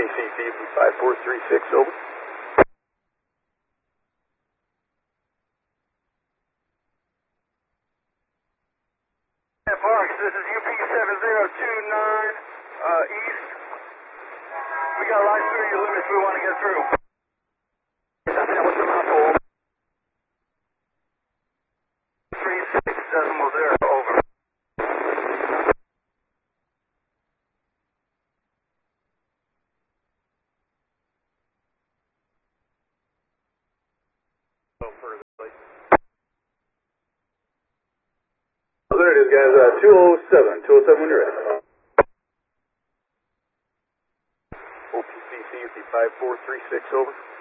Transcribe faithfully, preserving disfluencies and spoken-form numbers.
C P five four three six, over. Parks, this is U P seven zero two nine uh, East. We got light security limits we want to get through. three six decimal zero, over. Oh, there it is, guys. Uh, two oh seven. two oh seven when you're ready. O P C C, U P five four three six, over.